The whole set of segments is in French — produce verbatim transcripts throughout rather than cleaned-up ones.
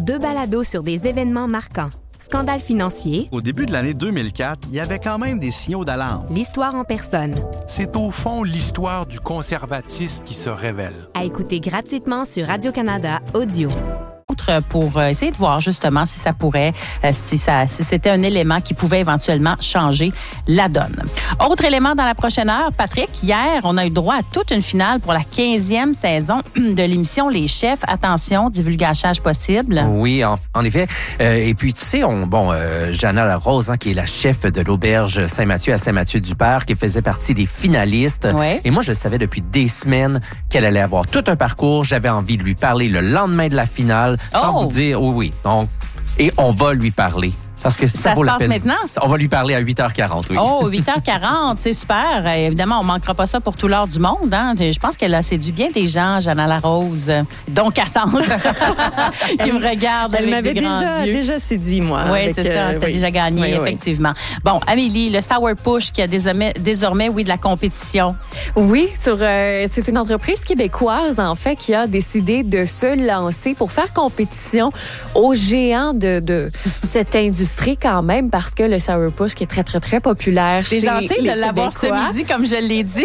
Deux balados sur des événements marquants. Scandale financier. Au début de l'année deux mille quatre, il y avait quand même des signaux d'alarme. L'histoire en personne. C'est au fond l'histoire du conservatisme qui se révèle. À écouter gratuitement sur Radio-Canada Audio. Pour essayer de voir justement si ça pourrait, si ça, si c'était un élément qui pouvait éventuellement changer la donne. Autre élément dans la prochaine heure, Patrick, hier, on a eu droit à toute une finale pour la quinzième saison de l'émission Les Chefs. Attention, divulgachage possible. Oui, en, en effet. Euh, et puis, tu sais, on, bon, euh, Jana Larose, hein, qui est la chef de l'auberge Saint-Mathieu à Saint-Mathieu-du-Père, qui faisait partie des finalistes. Ouais. Et moi, je savais depuis des semaines qu'elle allait avoir tout un parcours. J'avais envie de lui parler le lendemain de la finale. Sans oh. vous dire, oui, oui. Donc, et on va lui parler. Parce que ça, ça vaut se la passe peine. maintenant? On va lui parler à huit heures quarante, oui. Oh, huit heures quarante, c'est super. Euh, évidemment, on manquera pas ça pour tout l'heure du monde. Hein. Je pense qu'elle a séduit bien des gens, Jana Larose, dont Cassandre, qui me regarde elle avec des grands déjà, yeux. déjà séduit, moi. Oui, c'est ça, euh, c'est oui. déjà gagné, oui, effectivement. Oui. Bon, Amélie, le Sourpush qui a désormais, désormais, oui, de la compétition. Oui, sur, euh, c'est une entreprise québécoise, en fait, qui a décidé de se lancer pour faire compétition aux géants de, de cette industrie quand même, parce que le Sourpush qui est très, très, très populaire C'est chez gentil les de l'avoir ce Québécois. midi, comme je l'ai dit.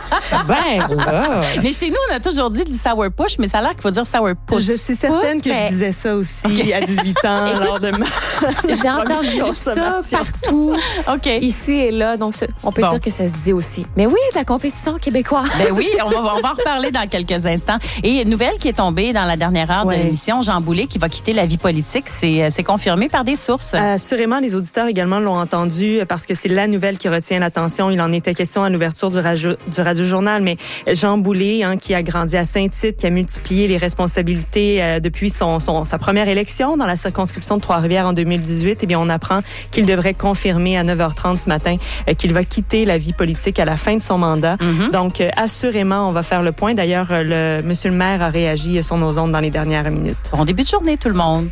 Ben, là. Mais chez nous, on a toujours dit du Sourpush, mais ça a l'air qu'il faut dire Sourpush. Je suis certaine Pousse, que mais... je disais ça aussi okay. à dix-huit ans lors de ma J'ai entendu ça partout, OK. ici et là. Donc, on peut bon. dire que ça se dit aussi. Mais oui, de la compétition québécoise. Ben oui, on va, on va en reparler dans quelques instants. Et une nouvelle qui est tombée dans la dernière heure ouais. de l'émission, Jean Boulet qui va quitter la vie politique, c'est, c'est confirmé par des sources. Euh, assurément, les auditeurs également l'ont entendu parce que c'est la nouvelle qui retient l'attention. Il en était question à l'ouverture du radio, du radio-journal, mais Jean Boulet, hein, qui a grandi à Saint-Tite, qui a multiplié les responsabilités euh, depuis son, son, sa première élection dans la circonscription de Trois-Rivières en deux mille dix-huit, eh bien, on apprend qu'il devrait confirmer à neuf heures trente ce matin euh, qu'il va quitter la vie politique à la fin de son mandat. Mm-hmm. Donc, euh, assurément, on va faire le point. D'ailleurs, le monsieur le maire a réagi sur nos ondes dans les dernières minutes. Bon début de journée, tout le monde.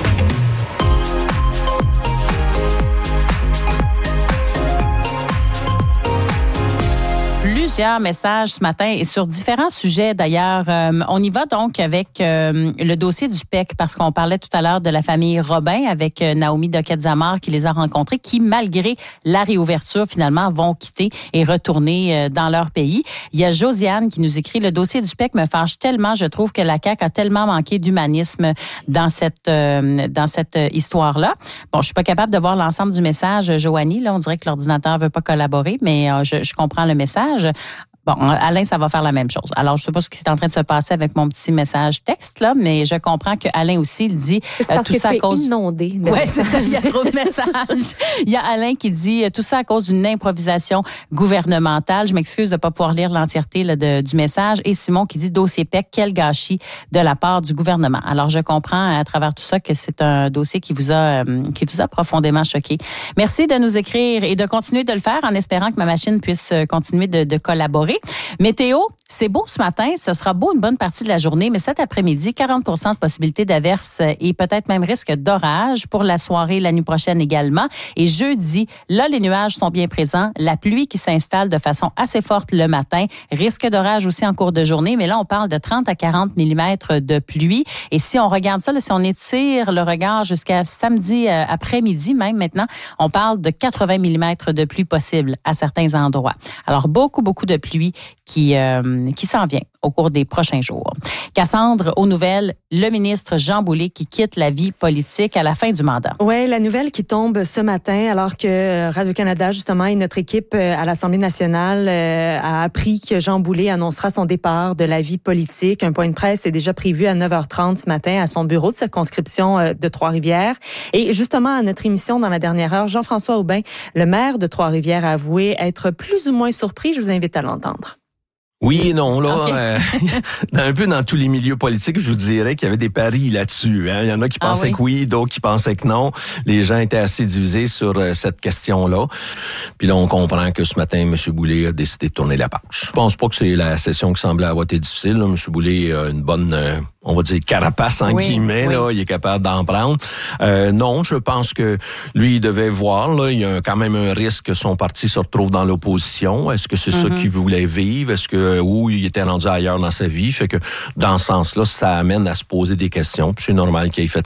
Plusieurs messages ce matin et sur différents sujets d'ailleurs. Euh, on y va donc avec euh, le dossier du P E C parce qu'on parlait tout à l'heure de la famille Robin avec euh, Naomi Duquette-Zamar qui les a rencontrés, qui malgré la réouverture finalement vont quitter et retourner euh, dans leur pays. Il y a Josiane qui nous écrit: le dossier du P E C me fâche tellement, je trouve que la C A Q a tellement manqué d'humanisme dans cette euh, dans cette histoire-là. Bon, je suis pas capable de voir l'ensemble du message, Joanie, là on dirait que l'ordinateur veut pas collaborer, mais euh, je, je comprends le message. Bon, Alain, ça va faire la même chose. Alors, je sais pas ce qui est en train de se passer avec mon petit message texte, là, mais je comprends que Alain aussi, il dit c'est parce euh, tout que ça tu à cause... inondé. Oui, c'est ça, il y a trop de messages. Il y a Alain qui dit euh, tout ça à cause d'une improvisation gouvernementale. Je m'excuse de pas pouvoir lire l'entièreté là, de, du message. Et Simon qui dit dossier P E C, quel gâchis de la part du gouvernement. Alors, je comprends à travers tout ça que c'est un dossier qui vous a euh, qui vous a profondément choqué. Merci de nous écrire et de continuer de le faire en espérant que ma machine puisse continuer de, de collaborer. Météo, c'est beau ce matin, ce sera beau une bonne partie de la journée, mais cet après-midi, quarante pour cent de possibilité d'averse et peut-être même risque d'orage pour la soirée, la nuit prochaine également. Et jeudi, là, les nuages sont bien présents, la pluie qui s'installe de façon assez forte le matin, risque d'orage aussi en cours de journée, mais là, on parle de trente à quarante millimètres de pluie. Et si on regarde ça, là, si on étire le regard jusqu'à samedi euh, après-midi, même maintenant, on parle de quatre-vingts millimètres de pluie possible à certains endroits. Alors, beaucoup, beaucoup de pluie qui, euh, qui s'en vient au cours des prochains jours. Cassandre, aux nouvelles, le ministre Jean Boulet qui quitte la vie politique à la fin du mandat. Oui, la nouvelle qui tombe ce matin, alors que Radio-Canada, justement, et notre équipe à l'Assemblée nationale a appris que Jean Boulet annoncera son départ de la vie politique. Un point de presse est déjà prévu à neuf heures trente ce matin à son bureau de circonscription de Trois-Rivières. Et justement, à notre émission dans la dernière heure, Jean-François Aubin, le maire de Trois-Rivières, a avoué être plus ou moins surpris. Je vous invite à l'entendre. Oui et non, là, okay. euh, un peu dans tous les milieux politiques, je vous dirais qu'il y avait des paris là-dessus. Hein. Il y en a qui pensaient ah oui. que oui, d'autres qui pensaient que non. Les gens étaient assez divisés sur euh, cette question-là. Puis là, on comprend que ce matin, M. Boulet a décidé de tourner la page. Je pense pas que c'est la session qui semblait avoir été difficile. Là. M. Boulet a une bonne, euh, on va dire, carapace en oui, guillemets. oui. Là, il est capable d'en prendre. Euh, non, je pense que lui, il devait voir. Là, il y a quand même un risque que son parti se retrouve dans l'opposition. Est-ce que c'est mm-hmm. ça qu'il voulait vivre? Est-ce que ou il était rendu ailleurs dans sa vie? Fait que dans ce sens-là, ça amène à se poser des questions. Puis c'est normal qu'il ait fait